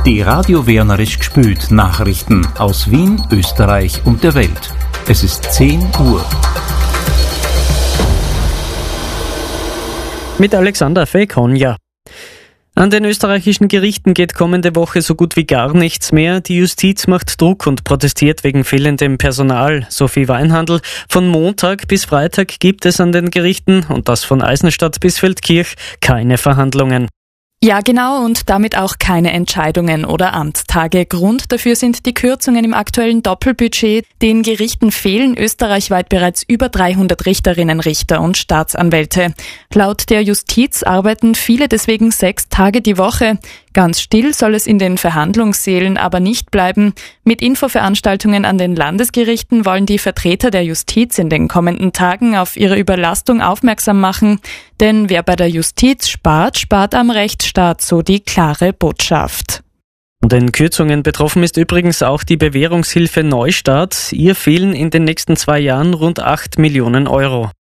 Die Radio Wernerisch gespült Nachrichten aus Wien, Österreich und der Welt. Es ist 10 Uhr. Mit Alexander Fekonja. An den österreichischen Gerichten geht kommende Woche so gut wie gar nichts mehr. Die Justiz macht Druck und protestiert wegen fehlendem Personal. Sophie Weinhandl, von Montag bis Freitag gibt es an den Gerichten, und das von Eisenstadt bis Feldkirch, keine Verhandlungen. Ja, genau, und damit auch keine Entscheidungen oder Amtstage. Grund dafür sind die Kürzungen im aktuellen Doppelbudget. Den Gerichten fehlen österreichweit bereits über 300 Richterinnen, Richter und Staatsanwälte. Laut der Justiz arbeiten viele deswegen 6 Tage die Woche. Ganz still soll es in den Verhandlungssälen aber nicht bleiben. Mit Infoveranstaltungen an den Landesgerichten wollen die Vertreter der Justiz in den kommenden Tagen auf ihre Überlastung aufmerksam machen. Denn wer bei der Justiz spart, spart am Rechtsstaat, so die klare Botschaft. Von den Kürzungen betroffen ist übrigens auch die Bewährungshilfe Neustart. Ihr fehlen in den nächsten 2 Jahren rund 8 Millionen Euro.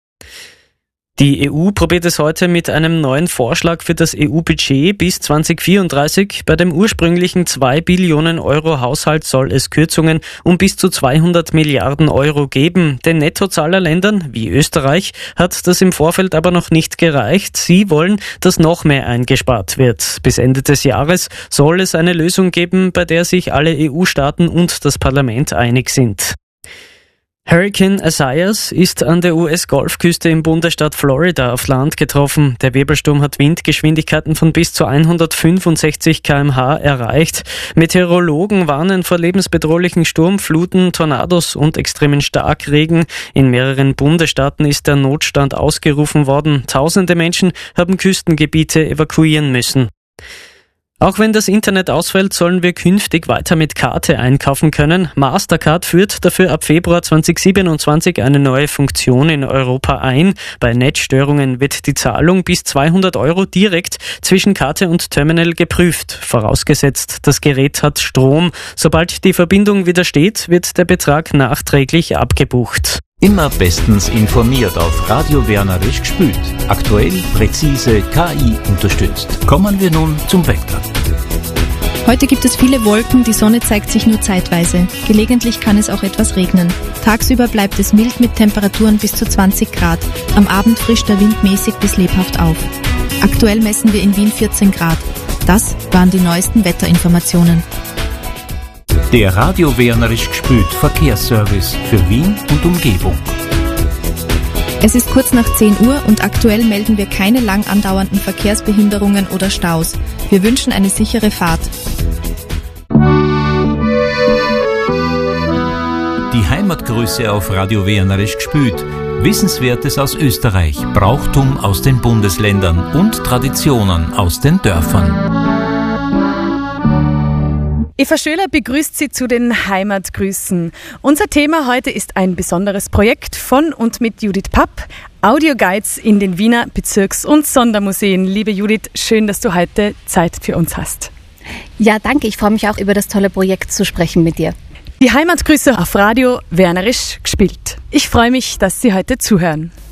Die EU probiert es heute mit einem neuen Vorschlag für das EU-Budget bis 2034. Bei dem ursprünglichen 2 Billionen Euro Haushalt soll es Kürzungen um bis zu 200 Milliarden Euro geben. Den Nettozahlerländern wie Österreich hat das im Vorfeld aber noch nicht gereicht. Sie wollen, dass noch mehr eingespart wird. Bis Ende des Jahres soll es eine Lösung geben, bei der sich alle EU-Staaten und das Parlament einig sind. Hurricane Isaias ist an der US-Golfküste im Bundesstaat Florida auf Land getroffen. Der Wirbelsturm hat Windgeschwindigkeiten von bis zu 165 km/h erreicht. Meteorologen warnen vor lebensbedrohlichen Sturmfluten, Tornados und extremen Starkregen. In mehreren Bundesstaaten ist der Notstand ausgerufen worden. Tausende Menschen haben Küstengebiete evakuieren müssen. Auch wenn das Internet ausfällt, sollen wir künftig weiter mit Karte einkaufen können. Mastercard führt dafür ab Februar 2027 eine neue Funktion in Europa ein. Bei Netzstörungen wird die Zahlung bis 200 Euro direkt zwischen Karte und Terminal geprüft. Vorausgesetzt, das Gerät hat Strom. Sobald die Verbindung wieder steht, wird der Betrag nachträglich abgebucht. Immer bestens informiert auf Radio Wernerisch gespült. Aktuell, präzise, KI unterstützt. Kommen wir nun zum Wetter. Heute gibt es viele Wolken, die Sonne zeigt sich nur zeitweise. Gelegentlich kann es auch etwas regnen. Tagsüber bleibt es mild mit Temperaturen bis zu 20 Grad. Am Abend frischt der Wind mäßig bis lebhaft auf. Aktuell messen wir in Wien 14 Grad. Das waren die neuesten Wetterinformationen. Der Radio Wernerisch gespült Verkehrsservice für Wien und Umgebung. Es ist kurz nach 10 Uhr und aktuell melden wir keine lang andauernden Verkehrsbehinderungen oder Staus. Wir wünschen eine sichere Fahrt. Die Heimatgrüße auf Radio Wernerisch gespült. Wissenswertes aus Österreich, Brauchtum aus den Bundesländern und Traditionen aus den Dörfern. Eva Schöler begrüßt Sie zu den Heimatgrüßen. Unser Thema heute ist ein besonderes Projekt von und mit Judith Papp, Audioguides in den Wiener Bezirks- und Sondermuseen. Liebe Judith, schön, dass du heute Zeit für uns hast. Ja, danke. Ich freue mich auch, über das tolle Projekt zu sprechen mit dir. Die Heimatgrüße auf Radio Wernerisch gespült. Ich freue mich, dass Sie heute zuhören.